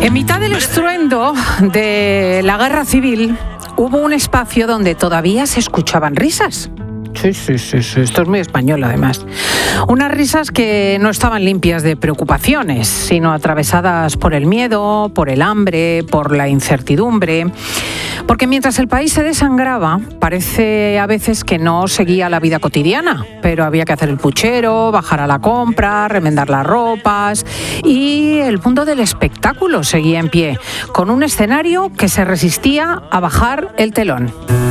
En mitad del estruendo de la guerra civil hubo un espacio donde todavía se escuchaban risas. Sí, esto es muy español además. Unas risas que no estaban limpias de preocupaciones, sino atravesadas por el miedo, por el hambre, por la incertidumbre. Porque mientras el país se desangraba, parece a veces que no seguía la vida cotidiana, pero había que hacer el puchero, bajar a la compra, remendar las ropas, y el mundo del espectáculo seguía en pie, con un escenario que se resistía a bajar el telón.